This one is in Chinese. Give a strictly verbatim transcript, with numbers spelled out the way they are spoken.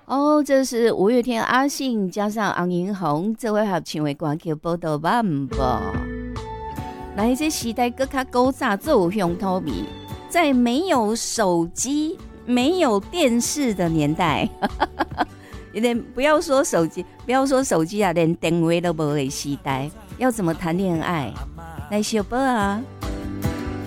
哦，这是五月天阿信加上洪银红这位合唱的歌曲《报道晚报》。来，这时代更加古早，最有乡土味。在没有手机、没有电视的年代，连不要说手机，不要说手机啊，连电话都没的时代，要怎么谈恋爱？来小宝啊！